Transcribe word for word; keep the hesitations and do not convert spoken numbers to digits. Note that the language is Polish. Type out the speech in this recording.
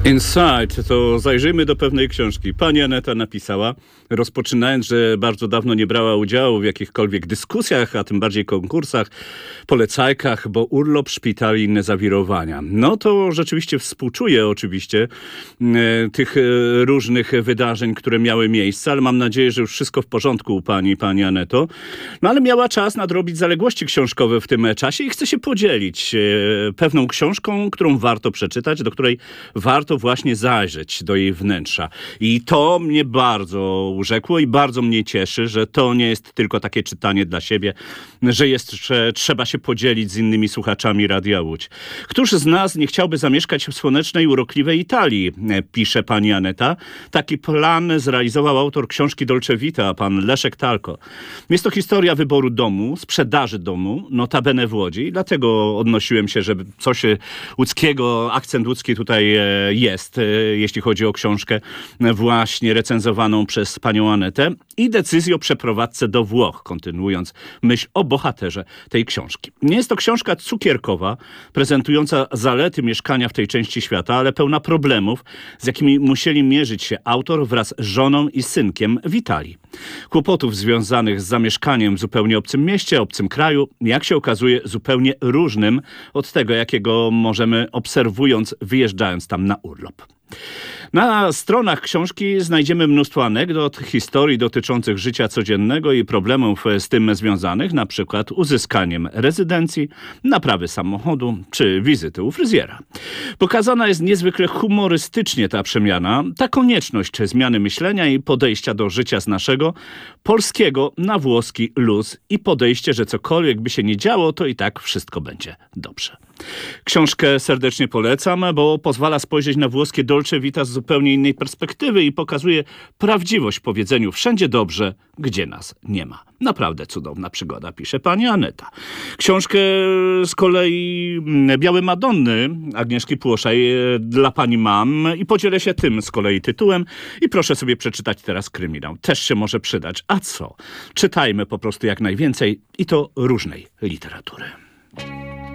Inside, to zajrzyjmy do pewnej książki. Pani Aneta napisała, rozpoczynając, że bardzo dawno nie brała udziału w jakichkolwiek dyskusjach, a tym bardziej konkursach, polecajkach, bo urlop, szpital i inne zawirowania. No to rzeczywiście współczuję oczywiście e, tych e, różnych wydarzeń, które miały miejsce, ale mam nadzieję, że już wszystko w porządku u pani, pani Aneto. No ale miała czas nadrobić zaległości książkowe w tym czasie i chce się podzielić e, pewną książką, którą warto przeczytać, do której warto właśnie zajrzeć do jej wnętrza. I to mnie bardzo urzekło i bardzo mnie cieszy, że to nie jest tylko takie czytanie dla siebie, że jest, że trzeba się podzielić z innymi słuchaczami Radia Łódź. Któż z nas nie chciałby zamieszkać w słonecznej, urokliwej Italii, pisze pani Aneta. Taki plan zrealizował autor książki Dolce Vita, pan Leszek Talko. Jest to historia wyboru domu, sprzedaży domu, notabene w Łodzi. I dlatego odnosiłem się, że coś łódzkiego, akcent łódzki tutaj jest, jeśli chodzi o książkę właśnie recenzowaną przez panią Anetę i decyzję o przeprowadzce do Włoch, kontynuując myśl o bohaterze tej książki. Nie jest to książka cukierkowa, prezentująca zalety mieszkania w tej części świata, ale pełna problemów, z jakimi musieli mierzyć się autor wraz z żoną i synkiem w Italii. Kłopotów związanych z zamieszkaniem w zupełnie obcym mieście, obcym kraju, jak się okazuje, zupełnie różnym od tego, jakiego możemy obserwując, wyjeżdżając tam na urlop. Na stronach książki znajdziemy mnóstwo anegdot, historii dotyczących życia codziennego i problemów z tym związanych, na przykład uzyskaniem rezydencji, naprawy samochodu czy wizyty u fryzjera. Pokazana jest niezwykle humorystycznie ta przemiana, ta konieczność zmiany myślenia i podejścia do życia z naszego polskiego na włoski luz i podejście, że cokolwiek by się nie działo, to i tak wszystko będzie dobrze. Książkę serdecznie polecam, bo pozwala spojrzeć na włoskie Dolce Vita z zupełnie innej perspektywy i pokazuje prawdziwość powiedzeniu wszędzie dobrze, gdzie nas nie ma. Naprawdę cudowna przygoda, pisze pani Aneta. Książkę z kolei Białe Madonny Agnieszki Płoszej dla pani mam i podzielę się tym z kolei tytułem i proszę sobie przeczytać teraz kryminał. Też się może przydać. A co? Czytajmy po prostu jak najwięcej i to różnej literatury.